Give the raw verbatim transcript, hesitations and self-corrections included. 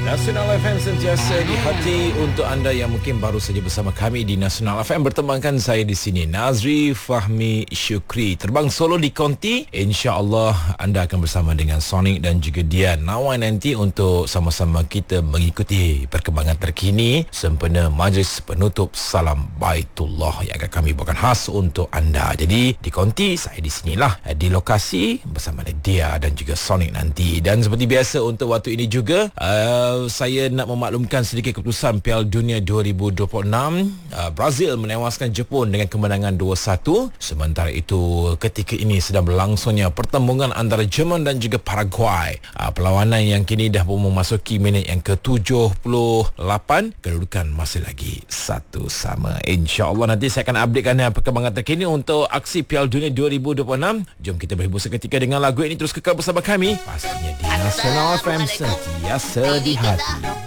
Nasional F M sentiasa di hati. Untuk anda yang mungkin baru saja bersama kami di Nasional F M, bertemakan saya di sini Nazri Fahmi Syukri. Terbang solo di Konti. InsyaAllah anda akan bersama dengan Sonic dan juga Dian Nawan nanti untuk sama-sama kita mengikuti perkembangan terkini sempena majlis penutup Salam Baitullah yang akan kami bawakan khas untuk anda. Jadi di Konti, saya di sinilah di lokasi bersama Dia dan juga Sonic nanti. Dan seperti biasa untuk waktu ini juga uh, saya nak memaklumkan sedikit keputusan Piala Dunia dua ribu dua puluh enam. uh, Brazil menewaskan Jepun dengan kemenangan dua satu. Sementara itu ketika ini sedang berlangsungnya pertembungan antara Jerman dan juga Paraguay. uh, Perlawanan yang kini dah pun memasuki minit yang ke tujuh puluh lapan. Kedudukan masih lagi satu sama. InsyaAllah nanti saya akan updatekan perkembangan terkini untuk aksi Piala Dunia dua ribu dua puluh enam. Jom kita berhibur seketika dengan lagu ini. Terus kekal bersama kami pastinya di Nasional F M, sentiasa di hati.